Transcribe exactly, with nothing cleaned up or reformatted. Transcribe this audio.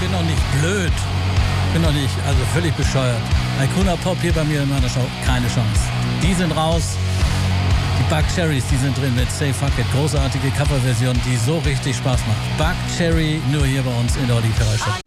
bin doch nicht blöd. Bin doch nicht, also völlig bescheuert. Icona Pop hier bei mir in meiner Show, keine Chance. Die sind raus. Die Buck Cherries, die sind drin mit Say Fuck It. Großartige Coverversion, die so richtig Spaß macht. Buck Cherry, nur hier bei uns in der Olli Show.